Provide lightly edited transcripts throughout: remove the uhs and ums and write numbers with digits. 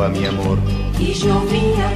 a mi amor. Y llovía.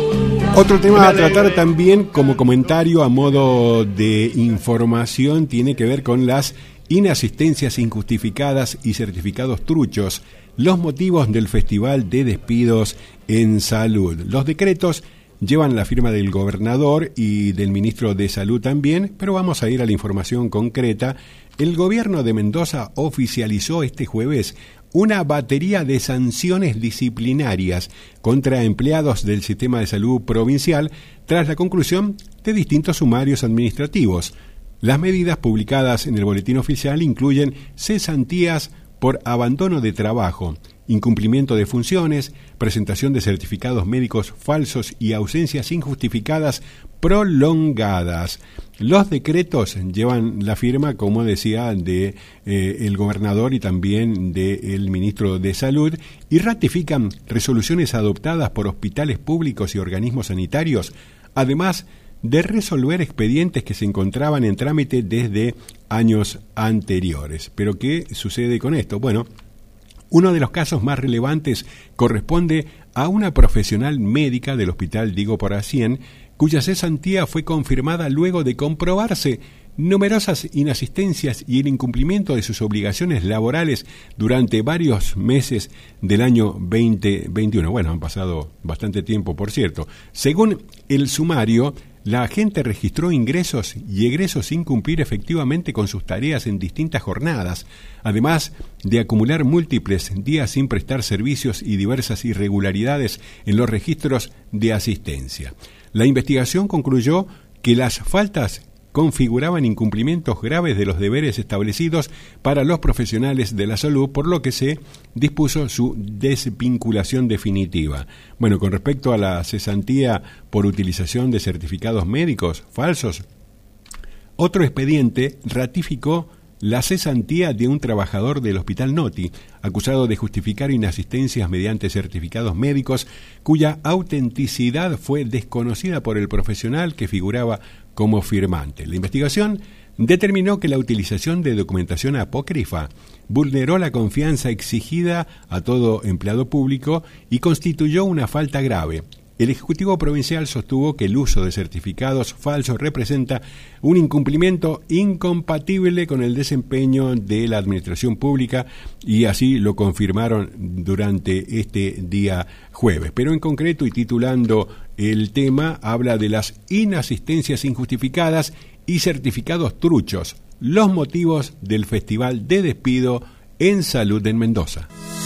Otro tema a tratar también como comentario a modo de información tiene que ver con las inasistencias injustificadas y certificados truchos, los motivos del Festival de Despidos en Salud. Los decretos llevan la firma del gobernador y del ministro de Salud también, pero vamos a ir a la información concreta. El gobierno de Mendoza oficializó este jueves una batería de sanciones disciplinarias contra empleados del sistema de salud provincial tras la conclusión de distintos sumarios administrativos. Las medidas publicadas en el boletín oficial incluyen cesantías por abandono de trabajo, incumplimiento de funciones, presentación de certificados médicos falsos y ausencias injustificadas prolongadas. Los decretos llevan la firma, como decía, de el gobernador y también del ministro de Salud y ratifican resoluciones adoptadas por hospitales públicos y organismos sanitarios, además de resolver expedientes que se encontraban en trámite desde años anteriores. ¿Pero qué sucede con esto? Bueno, uno de los casos más relevantes corresponde a una profesional médica del Hospital Diego Poracien, cuya cesantía fue confirmada luego de comprobarse numerosas inasistencias y el incumplimiento de sus obligaciones laborales durante varios meses del año 2021. Bueno, han pasado bastante tiempo, por cierto. Según el sumario, la agente registró ingresos y egresos sin cumplir efectivamente con sus tareas en distintas jornadas, además de acumular múltiples días sin prestar servicios y diversas irregularidades en los registros de asistencia. La investigación concluyó que las faltas configuraban incumplimientos graves de los deberes establecidos para los profesionales de la salud, por lo que se dispuso su desvinculación definitiva. Bueno, con respecto a la cesantía por utilización de certificados médicos falsos, otro expediente ratificó la cesantía de un trabajador del Hospital Noti, acusado de justificar inasistencias mediante certificados médicos cuya autenticidad fue desconocida por el profesional que figuraba como firmante. La investigación determinó que la utilización de documentación apócrifa vulneró la confianza exigida a todo empleado público y constituyó una falta grave. El Ejecutivo Provincial sostuvo que el uso de certificados falsos representa un incumplimiento incompatible con el desempeño de la administración pública y así lo confirmaron durante este día jueves. Pero en concreto y titulando el tema, habla de las inasistencias injustificadas y certificados truchos, los motivos del Festival de Despido en Salud en Mendoza.